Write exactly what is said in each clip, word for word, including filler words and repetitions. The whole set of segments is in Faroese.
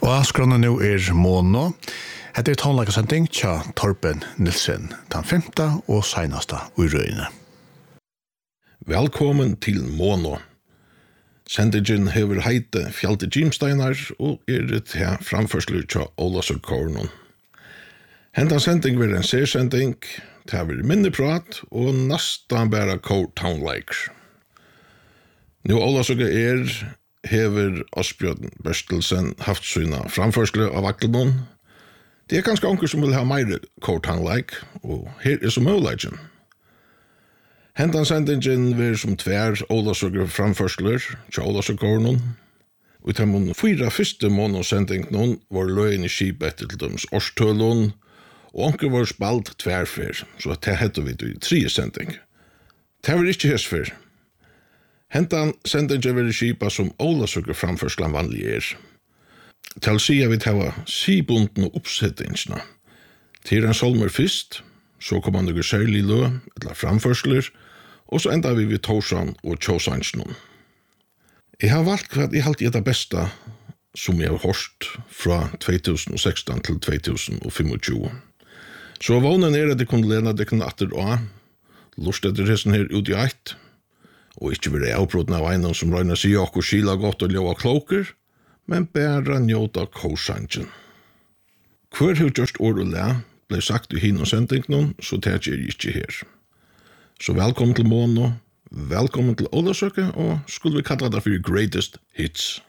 Og skråna nu er Mono. Hetta er tónleikasending tja Torben Nilsen, den femte og seneste urøyene. Velkommen til Mono. Sendingen hever heite Fjalte Gimsteinar og er det her framførsler tja Ólavsøkukornon. Hentan sending vil en sersending, det vil minneprat og nastan bæra kor townlikes. Nå Ólavsøku er hever Asbjørn Berstelsen haft syna framførsler av Vaktelmon. Det er ganske anker som vil ha meire kor townlike, og her er som muligheten. Hentan sendingen vil som tvær Ólavsøku framførsler tja Ólavsøkukornon. Og til mun fyra første monosendingen var løyen i skipet til dems årstølun, og anker var spalt tværfer, så det heter vi i tredje sending. Det var ikke hesfer. Hentan sendingen vil skipa som Ólavsøku framførslan vanlig er. Til sida vi tava sibunden og oppsettingsna. Til en solmer fyrst, så kom han noe særlig lø, eller framførsler, og så enda vi vid Torsan og Tjåsansnon. Jeg har valgt hva jeg halte er det beste som jeg har hørt fra tjuetusen og sekstan til tjuetusen og tjuefem. Så vånen er at jeg kunne lene det kunne atter og lust etter hesten her ut i eit, og ikke være avbrotten av einan som røyner seg og skila godt og ljøva kloker, men bæra njóta kåsangen. Hver har gjørst ord og læ ble sagt i hin og sendingen, så det er ikke her. Så velkommen til Mono, velkommen til Ólavsøku, og skulle vi kalla det for greatest hits.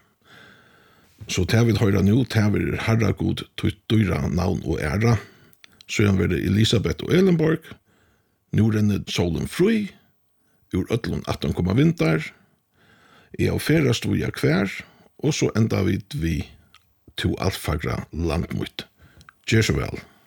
Så det vi høyra nu, det vi herregud dyra navn og æra, så er det Elisabeth og Elenborg, nu renner solen fri, ur ötlun attan komma vinter, jeg av færa stod jeg kvær, og så enda vi vi to altfagra landmut. Gjør så vel.